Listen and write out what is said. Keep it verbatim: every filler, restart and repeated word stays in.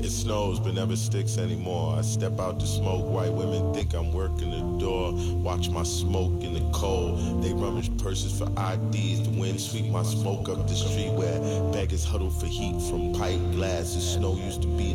It snows but never sticks anymore. I step out to smoke, white women think I'm working the door. Watch my smoke in the cold. They rummage purses for I Ds. The wind sweep my smoke up the street where beggars huddle for heat from pipe glasses. Snow used to be